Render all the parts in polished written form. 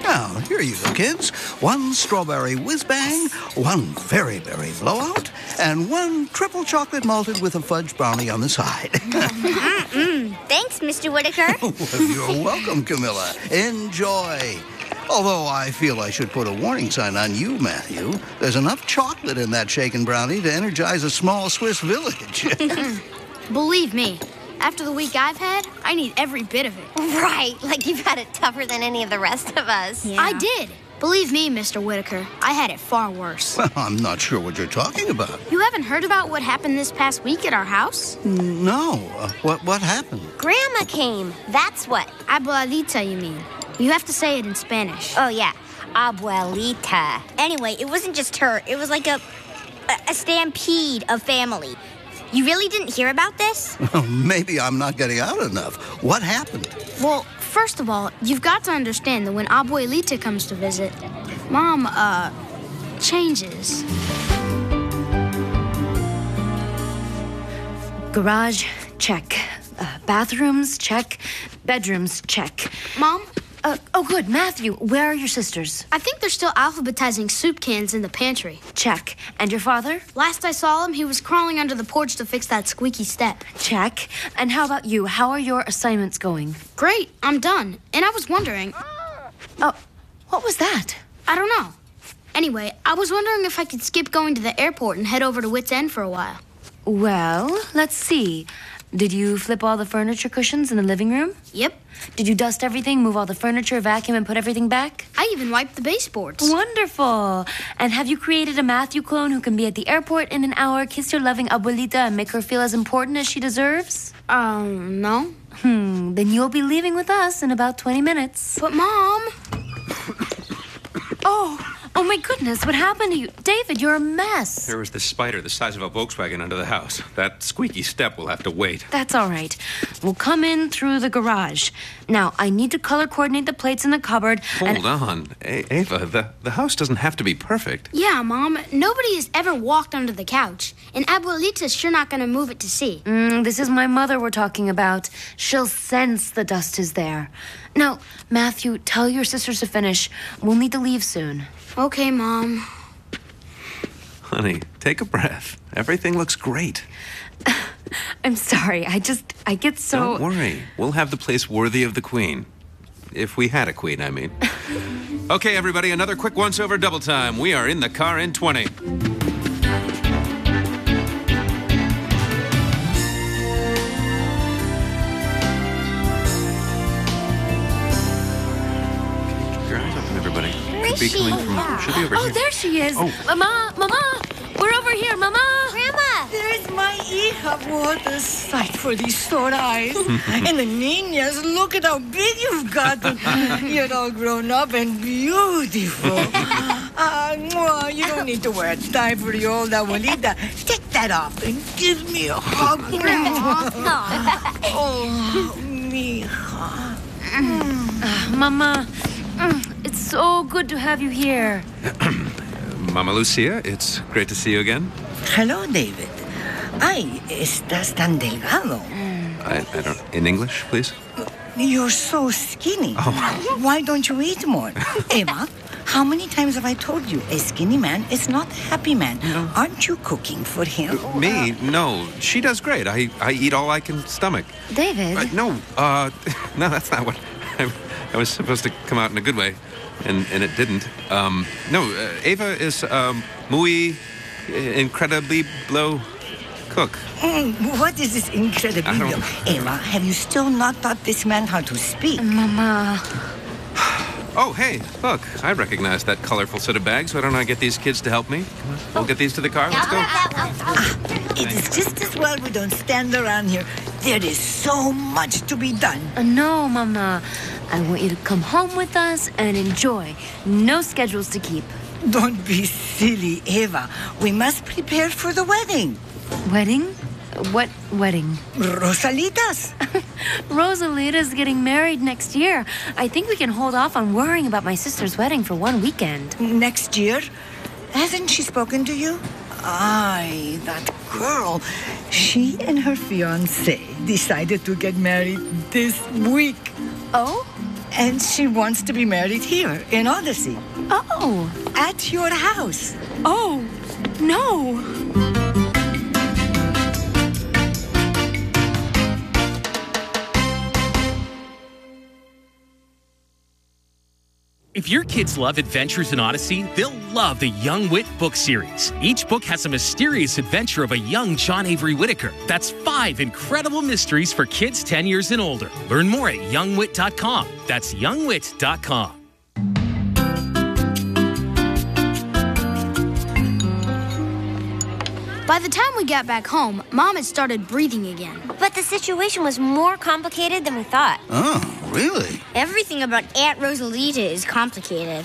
Now, here you go, kids. One strawberry whiz-bang, one very berry blowout, and one triple chocolate malted with a fudge brownie on the side. Thanks, Mr. Whitaker. Well, you're welcome, Camilla. Enjoy. Although I feel I should put a warning sign on you, Matthew. There's enough chocolate in that shaken brownie to energize a small Swiss village. Believe me, after the week I've had, I need every bit of it. Right, like you've had it tougher than any of the rest of us. Yeah. I did. Believe me, Mr. Whitaker, I had it far worse. Well, I'm not sure what you're talking about. You haven't heard about what happened this past week at our house? No. What happened? Grandma came. That's what. Abuelita, you mean. You have to say it in Spanish. Oh, yeah. Abuelita. Anyway, it wasn't just her. It was like a stampede of family. You really didn't hear about this? Well, maybe I'm not getting out enough. What happened? Well, first of all, you've got to understand that when Abuelita comes to visit, Mom, changes. Garage, check. Bathrooms, check. Bedrooms, check. Mom? Oh, good. Matthew, where are your sisters? I think they're still alphabetizing soup cans in the pantry. Check. And your father? Last I saw him, he was crawling under the porch to fix that squeaky step. Check. And how about you? How are your assignments going? Great. I'm done. And I was wondering... Oh, what was that? I don't know. Anyway, I was wondering if I could skip going to the airport and head over to Wits End for a while. Well, let's see. Did you flip all the furniture cushions in the living room? Yep. Did you dust everything, move all the furniture, vacuum, and put everything back? I even wiped the baseboards. Wonderful. And have you created a Matthew clone who can be at the airport in an hour, kiss your loving abuelita, and make her feel as important as she deserves? No. Then you'll be leaving with us in about 20 minutes. But, Mom... Oh my goodness, what happened to you? David, you're a mess. There was this spider the size of a Volkswagen under the house. That squeaky step will have to wait. That's all right. We'll come in through the garage. Now, I need to color coordinate the plates in the cupboard. Hold on. Ava, the house doesn't have to be perfect. Yeah, Mom. Nobody has ever walked under the couch. And Abuelita's sure not going to move it to see. This is my mother we're talking about. She'll sense the dust is there. Now, Matthew, tell your sisters to finish. We'll need to leave soon. Okay, Mom. Honey, take a breath. Everything looks great. I'm sorry. I get so... Don't worry. We'll have the place worthy of the queen. If we had a queen, I mean. Okay, everybody, another quick once-over double time. We are in the car in 20. Be coming from, should be over here. There she is. Oh. Mama, we're over here, Mama. Grandma! There's my hija. What a sight for these sore eyes. And the niñas, look at how big you've gotten. You're all grown up and beautiful. You don't need to wear a tie for your old abuelita. Take that off and give me a hug. Oh, mija. Mama, it's so good to have you here. Mama Lucia, it's great to see you again. Hello, David. Ay, estás tan delgado. I don't... In English, please? You're so skinny. Oh. Why don't you eat more? Eva, how many times have I told you a skinny man is not a happy man? No. Aren't you cooking for him? Me? No. She does great. I eat all I can stomach. David? No, that's not what... I was supposed to come out in a good way, and it didn't. Ava is muy incredibly blow cook. What is this incredibly? Ava, have you still not taught this man how to speak? Mama. Oh, hey, look, I recognize that colorful set of bags. Why don't I get these kids to help me? Come on, we'll get these to the car. Let's go. It is just as well we don't stand around here. There is so much to be done. No, Mama. I want you to come home with us and enjoy. No schedules to keep. Don't be silly, Eva. We must prepare for the wedding. Wedding? What wedding? Rosalita's. Rosalita's getting married next year. I think we can hold off on worrying about my sister's wedding for one weekend. Next year? Hasn't she spoken to you? Aye, that girl. She and her fiancé decided to get married this week. Oh? And she wants to be married here in Odyssey. Oh. At your house. Oh, no. If your kids love Adventures in Odyssey, they'll love the Young Wit book series. Each book has a mysterious adventure of a young John Avery Whitaker. That's 5 incredible mysteries for kids 10 years and older. Learn more at youngwit.com. That's youngwit.com. By the time we got back home, Mom had started breathing again. But the situation was more complicated than we thought. Oh, really? Everything about Aunt Rosalita is complicated.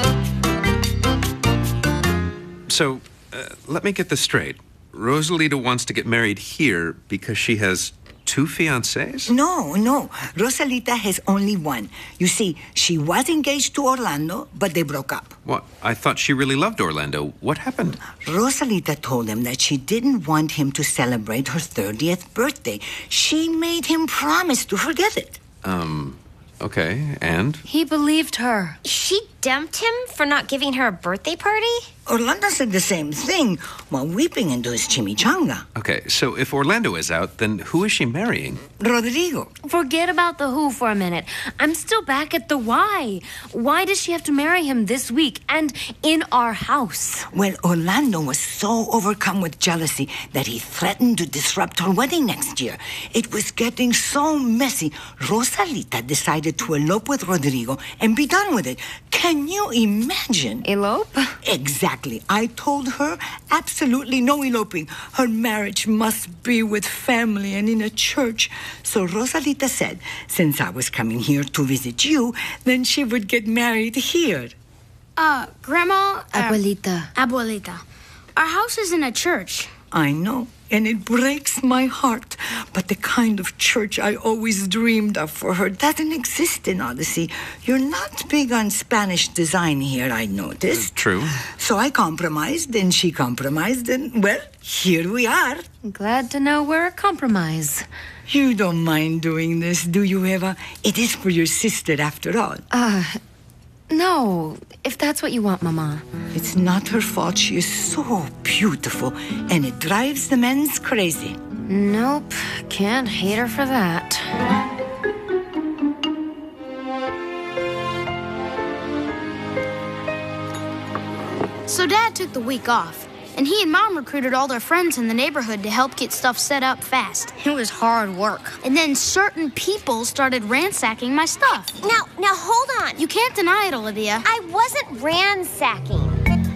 So, let me get this straight. Rosalita wants to get married here because she has 2 fiancés? No. Rosalita has only one. You see, she was engaged to Orlando, but they broke up. What? I thought she really loved Orlando. What happened? Rosalita told him that she didn't want him to celebrate her 30th birthday. She made him promise to forget it. Okay, and? He believed her. She dumped him for not giving her a birthday party? Orlando said the same thing while weeping into his chimichanga. Okay, so if Orlando is out, then who is she marrying? Rodrigo. Forget about the who for a minute. I'm still back at the why. Why does she have to marry him this week and in our house? Well, Orlando was so overcome with jealousy that he threatened to disrupt her wedding next year. It was getting so messy. Rosalita decided to elope with Rodrigo and be done with it. Can you imagine? Elope? Exactly. I told her absolutely no eloping. Her marriage must be with family and in a church. So Rosalita said, since I was coming here to visit you, then she would get married here. Grandma? Abuelita. Our house is in a church. I know, and it breaks my heart. But the kind of church I always dreamed of for her doesn't exist in Odyssey. You're not big on Spanish design here, I noticed. True. So I compromised, and she compromised, and, well, here we are. Glad to know we're a compromise. You don't mind doing this, do you, Eva? It is for your sister, after all. No, if that's what you want, Mama. It's not her fault. She is so beautiful, and it drives the men's crazy. Nope, can't hate her for that. So Dad took the week off, and he and Mom recruited all their friends in the neighborhood to help get stuff set up fast. It was hard work. And then certain people started ransacking my stuff. Now hold on. You can't deny it, Olivia. I wasn't ransacking.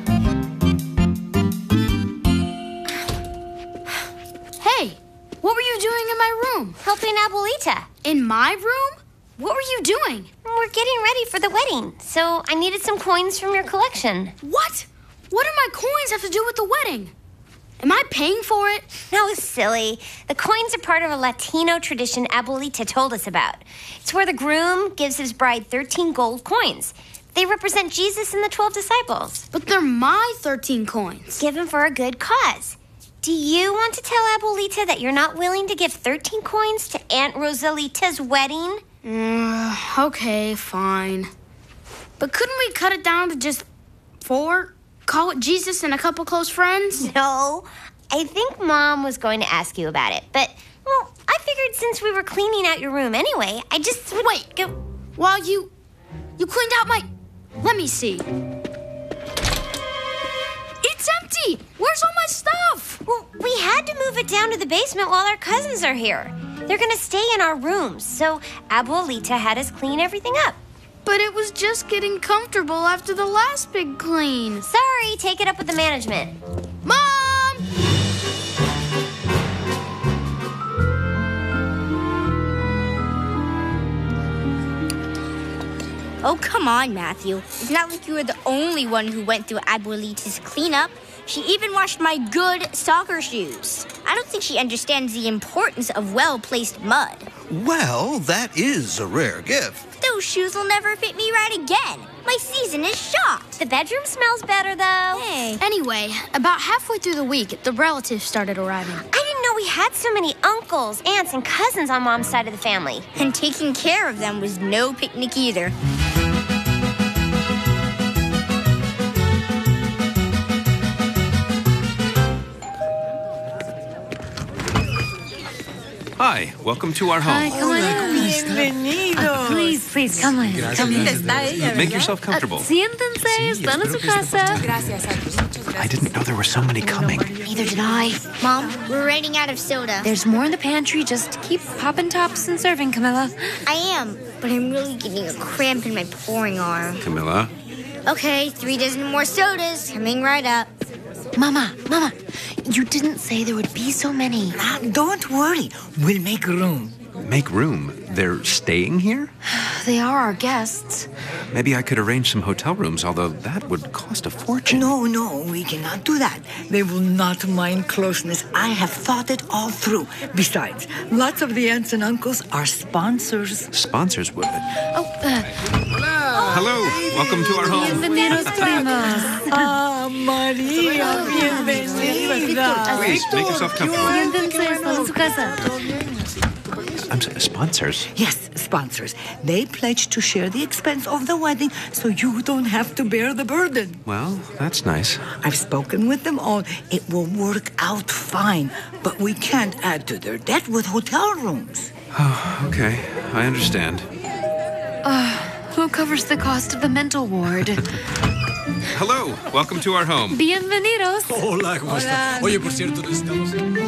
Hey, what were you doing in my room? Helping Abuelita. In my room? What were you doing? We're getting ready for the wedding, so I needed some coins from your collection. What? What do my coins have to do with the wedding? Am I paying for it? No, silly. The coins are part of a Latino tradition Abuelita told us about. It's where the groom gives his bride 13 gold coins. They represent Jesus and the 12 disciples. But they're my 13 coins. Given for a good cause. Do you want to tell Abuelita that you're not willing to give 13 coins to Aunt Rosalita's wedding? Okay, fine. But couldn't we cut it down to just 4? Call it Jesus and a couple close friends? No. I think Mom was going to ask you about it. But, well, I figured since we were cleaning out your room anyway, I just would Wait. go... While you cleaned out my... Let me see. It's empty! Where's all my stuff? Well, we had to move it down to the basement while our cousins are here. They're going to stay in our rooms, so Abuelita had us clean everything up. But it was just getting comfortable after the last big clean. Sorry, take it up with the management. Mom! Oh, come on, Matthew. It's not like you were the only one who went through Abuelita's cleanup. She even washed my good soccer shoes. I don't think she understands the importance of well-placed mud. Well, that is a rare gift. Those shoes will never fit me right again. My season is shot. The bedroom smells better, though. Hey. Anyway, about halfway through the week, the relatives started arriving. I didn't know we had so many uncles, aunts, and cousins on Mom's side of the family. And taking care of them was no picnic either. Hi, welcome to our home. Hi, come on in. Bienvenido. Please, come in. Come in. Make yourself comfortable. Siéntense, están en su casa. I didn't know there were so many coming. Neither did I. Mom, we're running out of soda. There's more in the pantry. Just keep popping tops and serving, Camilla. I am, but I'm really getting a cramp in my pouring arm. Camilla? Okay, 3 dozen more sodas coming right up. Mama, you didn't say there would be so many. Don't worry. We'll make room. Make room. They're staying here? They are our guests. Maybe I could arrange some hotel rooms, although that would cost a fortune. No, we cannot do that. They will not mind closeness. I have thought it all through. Besides, lots of the aunts and uncles are sponsors. Sponsors would. Oh, Hello. Welcome to our home. bienvenidos primos. Ah, Maria, bienvenida. Please, make yourself comfortable. Siéntense, están en su casa. Sponsors? Yes, sponsors. They pledged to share the expense of the wedding so you don't have to bear the burden. Well, that's nice. I've spoken with them all. It will work out fine, but we can't add to their debt with hotel rooms. Oh, okay. I understand. Who covers the cost of the mental ward? Hello. Welcome to our home. Bienvenidos. Hola, ¿cómo está? Oye, por cierto, necesitamos...